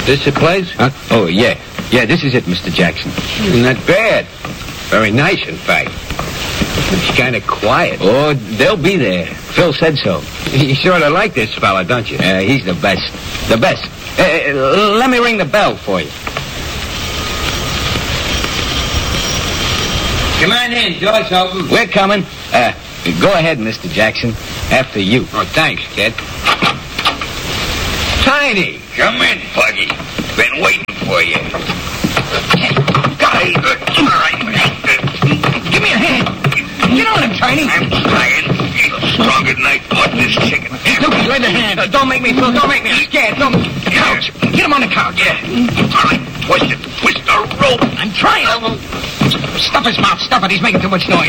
This the place? Huh? Oh, yeah. Yeah, this is it, Mr. Jackson. Not bad. Very nice, in fact. It's kind of quiet. Oh, they'll be there. Phil said so. You sort of like this fella, don't you? He's the best. The best. Let me ring the bell for you. Come on in, door's open. We're coming. Go ahead, Mr. Jackson. After you. Oh, thanks, kid. Tiny. Come in, Puggy. Been waiting for you. Guy, all right. Give me a hand. Get on him, Tiny. I'm trying. Stronger than I thought this chicken. Dookie, lend a hand. Don't make me, Phil. Don't make me. I'm scared. Don't. Couch. Get him on the couch. Yeah. All right. Twist the rope. I'm trying. Stuff his mouth. Stuff it. He's making too much noise.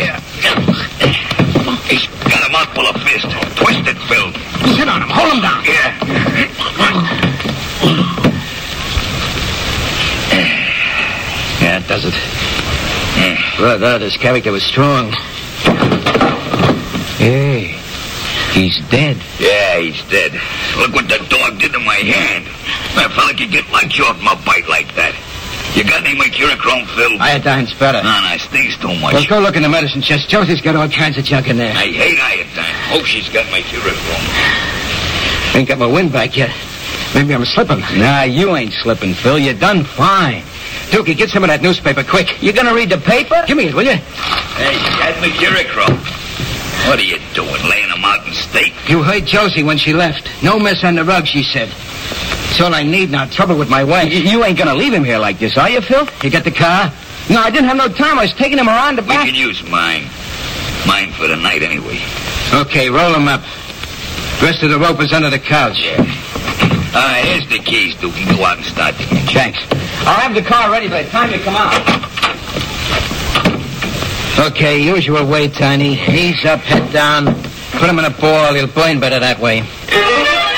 He's got a mouthful of fist. Twist it, Phil. Sit on him. Hold him down. Yeah. Yeah, it does it. Brother, this character was strong. Hey, he's dead. Yeah, he's dead. Look what the dog did to my hand. That fella could get lunch off my bite like that. You got any mercurochrome, Phil? Iodine's better. No, it stings too much. Well, go look in the medicine chest. Josie's got all kinds of junk in there. I hate iodine. Hope she's got mercurochrome. Ain't got my wind back yet. Maybe I'm slipping. Nah, you ain't slipping, Phil. You done fine. Dookie, get some of that newspaper, quick. You gonna read the paper? Give me it, will you? Hey, you got mercurochrome. What are you doing, laying them out in state? You heard Josie when she left. No mess on the rug, she said. It's all I need now. Trouble with my wife. You ain't gonna leave him here like this, are you, Phil? You got the car? No, I didn't have no time. I was taking him around the We back. can use mine. Mine for the night, anyway. Okay, roll him up. The rest of the rope is under the couch. Here's the keys, Dookie. Go out and start the engine. Thanks. I'll have the car ready by the time you come out. Okay, usual way, Tiny. Knees up, head down. Put him in a ball. He'll burn better that way.